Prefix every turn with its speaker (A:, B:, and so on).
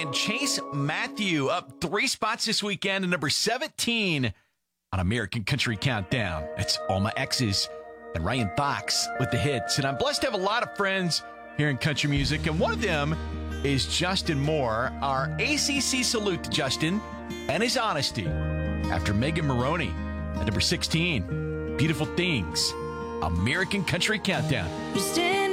A: and Chase Matthew up 3 spots this weekend to number 17 on American Country Countdown. It's All My Exes and Ryan Fox with the hits. And I'm blessed to have a lot of friends here in country music, and one of them is Justin Moore. Our ACC salute to Justin and his honesty after Megan Maroney at number 16. Beautiful Things, American Country Countdown.
B: You're standing